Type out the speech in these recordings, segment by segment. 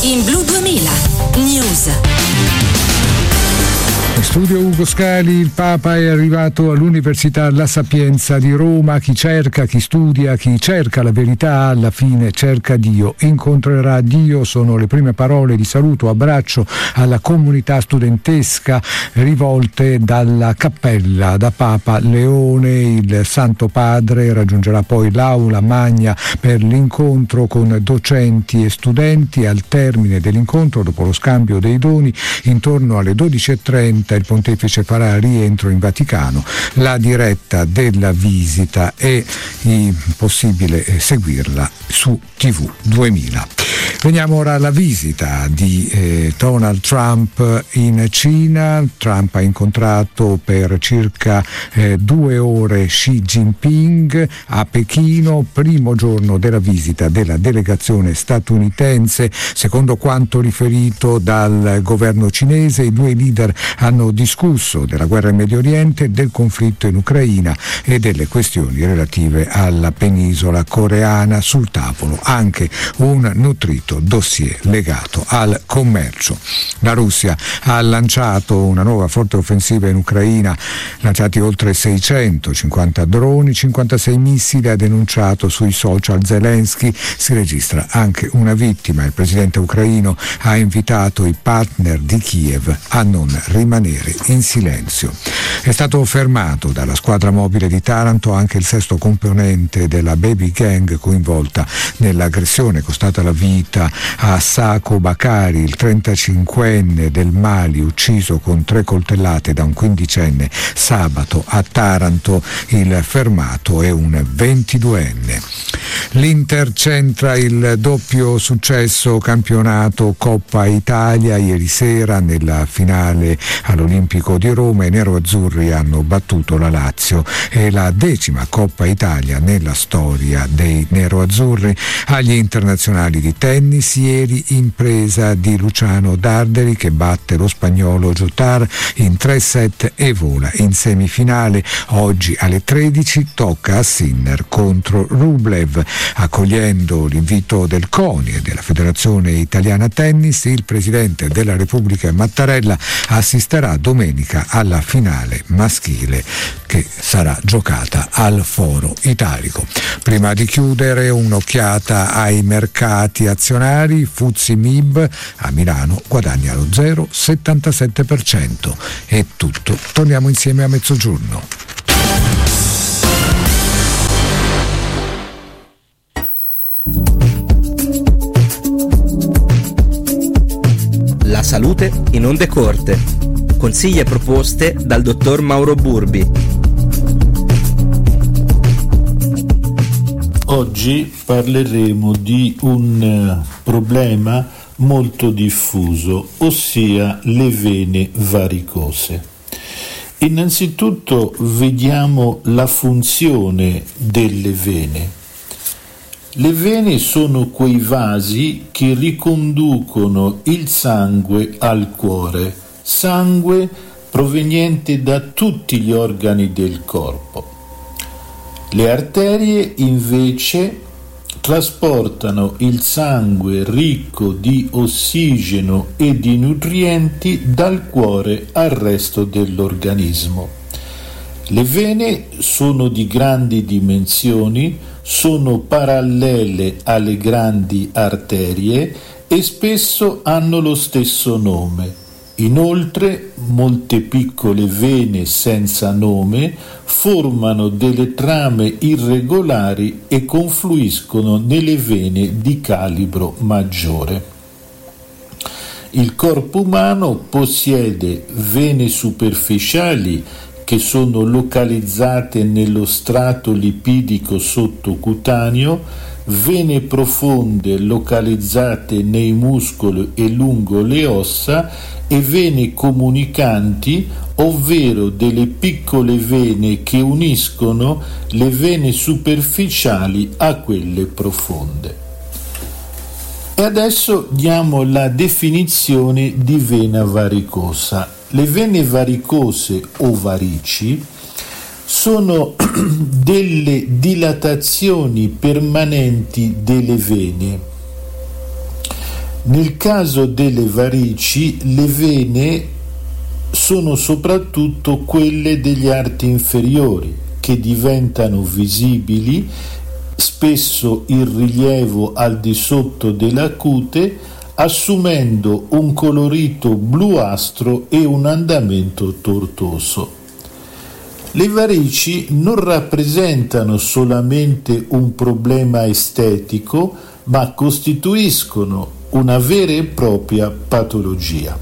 In Blu 2000 News. In studio Ugo Scali. Il Papa è arrivato all'Università La Sapienza di Roma. Chi cerca, chi studia, chi cerca la verità alla fine cerca Dio, incontrerà Dio, sono le prime parole di saluto, abbraccio alla comunità studentesca rivolte dalla cappella da Papa Leone. Il Santo Padre raggiungerà poi l'Aula Magna per l'incontro con docenti e studenti. Al termine dell'incontro, dopo lo scambio dei doni, intorno alle 12:30 il Pontefice farà rientro in Vaticano. La diretta della visita è possibile seguirla su TV 2000. Veniamo ora alla visita di Donald Trump in Cina. Trump ha incontrato per circa 2 ore Xi Jinping a Pechino, primo giorno della visita della delegazione statunitense. Secondo quanto riferito dal governo cinese, i due leader hanno discusso della guerra in Medio Oriente, del conflitto in Ucraina e delle questioni relative alla penisola coreana. Sul tavolo anche un nutrito dossier legato al commercio. La Russia ha lanciato una nuova forte offensiva in Ucraina, lanciati oltre 650 droni, 56 missili, ha denunciato sui social Zelensky. Si registra anche una vittima. Il presidente ucraino ha invitato i partner di Kiev a non rimanere in silenzio. È stato fermato dalla squadra mobile di Taranto anche il 6º componente della baby gang coinvolta nell'aggressione costata la vita a Sako Bakari, il 35enne del Mali, ucciso con 3 coltellate da un 15enne sabato a Taranto. Il fermato è un 22enne. L'Inter centra il doppio successo campionato Coppa Italia. Ieri sera nella finale all'Olimpico di Roma i neroazzurri hanno battuto la Lazio. È la 10ª Coppa Italia nella storia dei neroazzurri. Agli internazionali di tennis ieri impresa di Luciano Darderi che batte lo spagnolo Jotar in 3 set e vola in semifinale. Oggi alle 13 tocca a Sinner contro Rublev. Accogliendo l'invito del CONI e della Federazione Italiana Tennis, il Presidente della Repubblica Mattarella assisterà domenica alla finale maschile che sarà giocata al Foro Italico. Prima di chiudere, un'occhiata ai mercati azionari. FTSE MIB a Milano guadagna lo 0,77%. È tutto. Torniamo insieme a mezzogiorno. La salute in onde corte. Consigli e proposte dal dottor Mauro Burbi. Oggi parleremo di un problema molto diffuso, ossia le vene varicose. Innanzitutto vediamo la funzione delle vene. Le vene sono quei vasi che riconducono il sangue al cuore, sangue proveniente da tutti gli organi del corpo. Le arterie invece trasportano il sangue ricco di ossigeno e di nutrienti dal cuore al resto dell'organismo. Le vene sono di grandi dimensioni, sono parallele alle grandi arterie e spesso hanno lo stesso nome. Inoltre, molte piccole vene senza nome formano delle trame irregolari e confluiscono nelle vene di calibro maggiore. Il corpo umano possiede vene superficiali che sono localizzate nello strato lipidico sottocutaneo, vene profonde localizzate nei muscoli e lungo le ossa e vene comunicanti, ovvero delle piccole vene che uniscono le vene superficiali a quelle profonde. E adesso diamo la definizione di vena varicosa. Le vene varicose o varici sono delle dilatazioni permanenti delle vene. Nel caso delle varici, le vene sono soprattutto quelle degli arti inferiori, che diventano visibili, spesso in rilievo al di sotto della cute, assumendo un colorito bluastro e un andamento tortuoso. Le varici non rappresentano solamente un problema estetico, ma costituiscono una vera e propria patologia.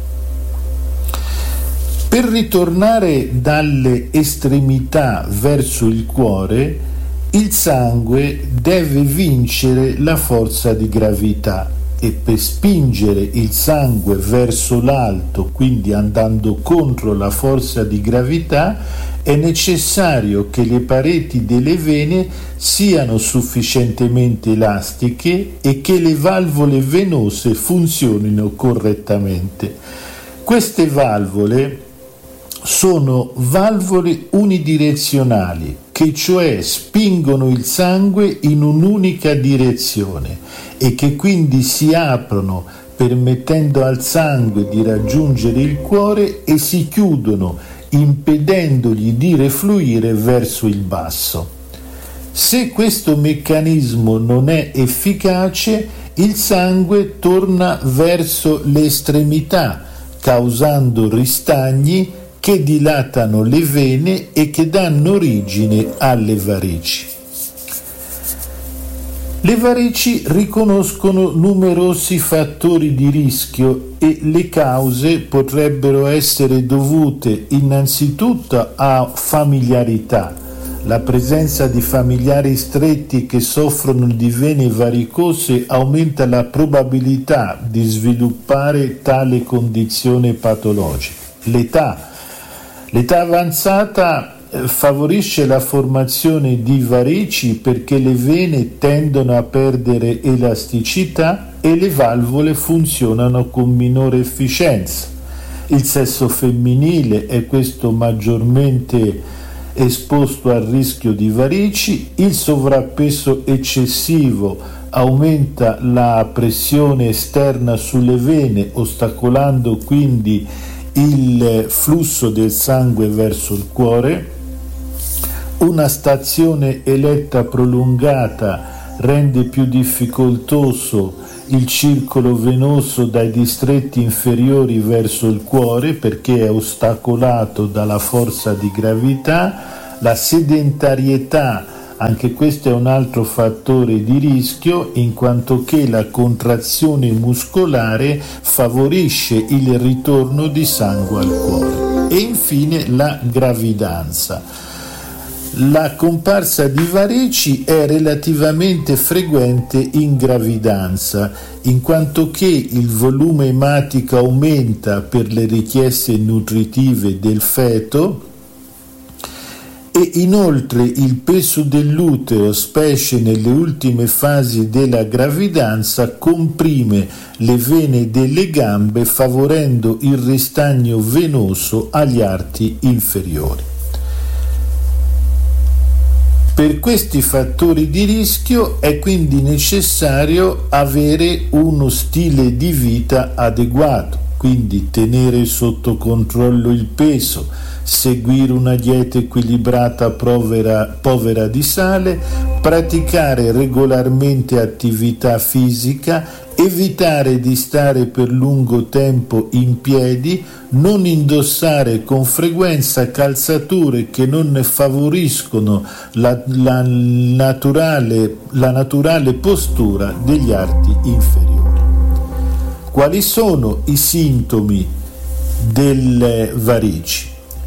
Per ritornare dalle estremità verso il cuore, il sangue deve vincere la forza di gravità e per spingere il sangue verso l'alto, quindi andando contro la forza di gravità, è necessario che le pareti delle vene siano sufficientemente elastiche e che le valvole venose funzionino correttamente. Queste valvole sono valvole unidirezionali, che cioè spingono il sangue in un'unica direzione e che quindi si aprono permettendo al sangue di raggiungere il cuore e si chiudono impedendogli di refluire verso il basso. Se questo meccanismo non è efficace, il sangue torna verso le estremità, causando ristagni che dilatano le vene e che danno origine alle varici. Le varici riconoscono numerosi fattori di rischio e le cause potrebbero essere dovute innanzitutto a familiarità. La presenza di familiari stretti che soffrono di vene varicose aumenta la probabilità di sviluppare tale condizione patologica. L'età avanzata favorisce la formazione di varici perché le vene tendono a perdere elasticità e le valvole funzionano con minore efficienza. Il sesso femminile è questo maggiormente esposto al rischio di varici, il sovrappeso eccessivo aumenta la pressione esterna sulle vene, ostacolando quindi il flusso del sangue verso il cuore. Una stazione eletta prolungata rende più difficoltoso il circolo venoso dai distretti inferiori verso il cuore perché è ostacolato dalla forza di gravità. La sedentarietà, anche questo è un altro fattore di rischio, in quanto che la contrazione muscolare favorisce il ritorno di sangue al cuore. E infine la gravidanza. La comparsa di varici è relativamente frequente in gravidanza, in quanto che il volume ematico aumenta per le richieste nutritive del feto e inoltre il peso dell'utero, specie nelle ultime fasi della gravidanza, comprime le vene delle gambe favorendo il ristagno venoso agli arti inferiori. Per questi fattori di rischio è quindi necessario avere uno stile di vita adeguato, quindi tenere sotto controllo il peso, seguire una dieta equilibrata povera di sale, praticare regolarmente attività fisica, evitare di stare per lungo tempo in piedi, non indossare con frequenza calzature che non favoriscono la naturale postura degli arti inferiori. Quali sono i sintomi delle varici?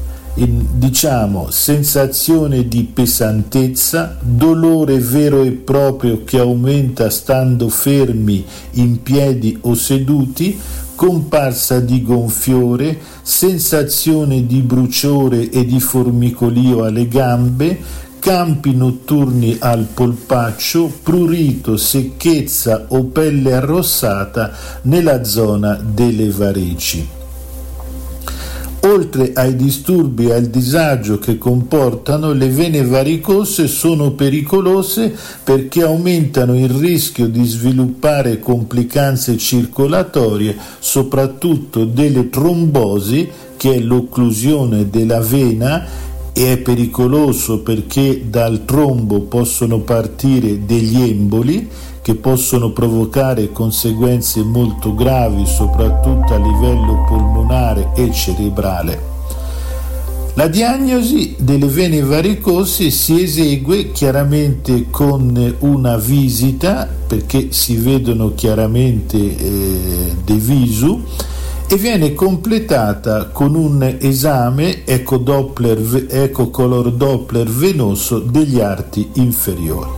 Sensazione di pesantezza, dolore vero e proprio che aumenta stando fermi in piedi o seduti, comparsa di gonfiore, sensazione di bruciore e di formicolio alle gambe, campi notturni al polpaccio, prurito, secchezza o pelle arrossata nella zona delle varici. Oltre ai disturbi e al disagio che comportano, le vene varicose sono pericolose perché aumentano il rischio di sviluppare complicanze circolatorie, soprattutto delle trombosi, che è l'occlusione della vena, e è pericoloso perché dal trombo possono partire degli emboli che possono provocare conseguenze molto gravi, soprattutto a livello polmonare e cerebrale. La diagnosi delle vene varicose si esegue chiaramente con una visita, perché si vedono chiaramente dei visu, e viene completata con un esame ecocolor Doppler venoso degli arti inferiori.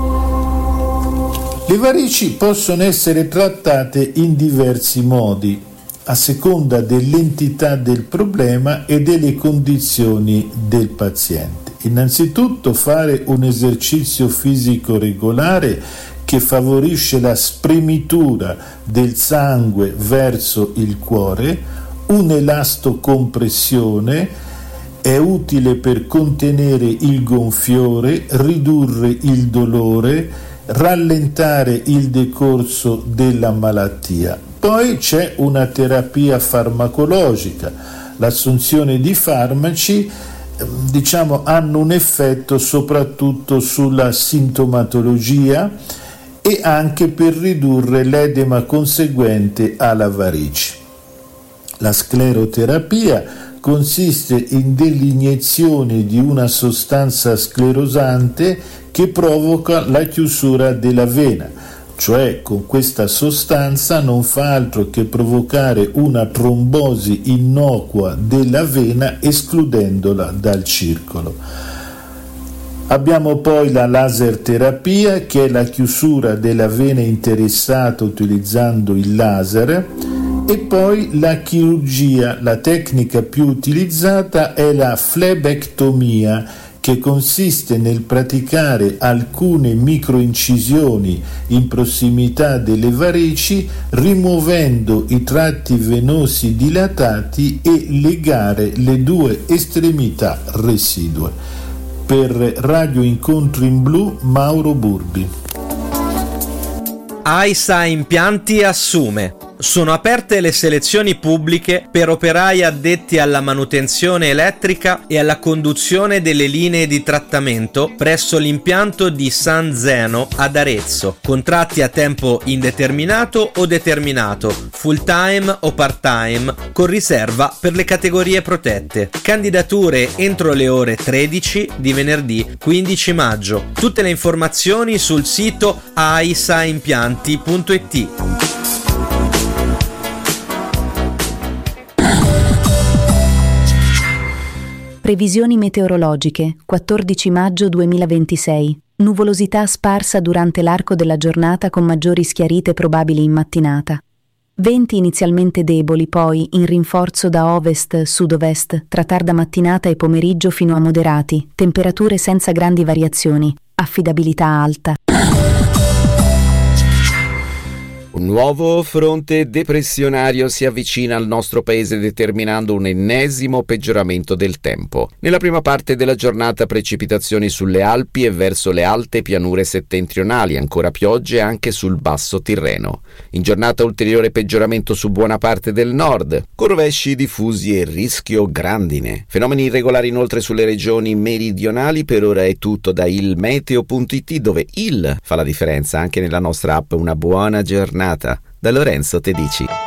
Le varici possono essere trattate in diversi modi, a seconda dell'entità del problema e delle condizioni del paziente. Innanzitutto fare un esercizio fisico regolare che favorisce la spremitura del sangue verso il cuore, un'elastocompressione è utile per contenere il gonfiore, ridurre il dolore, rallentare il decorso della malattia. Poi c'è una terapia farmacologica. L'assunzione di farmaci hanno un effetto soprattutto sulla sintomatologia e anche per ridurre l'edema conseguente alla varice. La scleroterapia consiste in delle iniezioni di una sostanza sclerosante che provoca la chiusura della vena, cioè con questa sostanza non fa altro che provocare una trombosi innocua della vena escludendola dal circolo. Abbiamo poi la laser terapia, che è la chiusura della vena interessata utilizzando il laser, e poi la chirurgia. La tecnica più utilizzata è la flebectomia, che consiste nel praticare alcune microincisioni in prossimità delle varici, rimuovendo i tratti venosi dilatati e legare le due estremità residue. Per Radio Incontri in Blu, Mauro Burbi. AISA Impianti assume. Sono aperte le selezioni pubbliche per operai addetti alla manutenzione elettrica e alla conduzione delle linee di trattamento presso l'impianto di San Zeno ad Arezzo. Contratti a tempo indeterminato o determinato, full time o part time, con riserva per le categorie protette. Candidature entro le ore 13 di venerdì 15 maggio. Tutte le informazioni sul sito aisaimpianti.it. Previsioni meteorologiche, 14 maggio 2026. Nuvolosità sparsa durante l'arco della giornata con maggiori schiarite probabili in mattinata. Venti inizialmente deboli, poi in rinforzo da ovest-sud-ovest, tra tarda mattinata e pomeriggio fino a moderati, temperature senza grandi variazioni, affidabilità alta. Un nuovo fronte depressionario si avvicina al nostro paese determinando un ennesimo peggioramento del tempo. Nella prima parte della giornata precipitazioni sulle Alpi e verso le alte pianure settentrionali, ancora piogge anche sul basso Tirreno. In giornata ulteriore peggioramento su buona parte del nord, con rovesci diffusi e rischio grandine. Fenomeni irregolari inoltre sulle regioni meridionali. Per ora è tutto da ilmeteo.it, dove il fa la differenza anche nella nostra app. Una buona giornata. Da Lorenzo Tedici.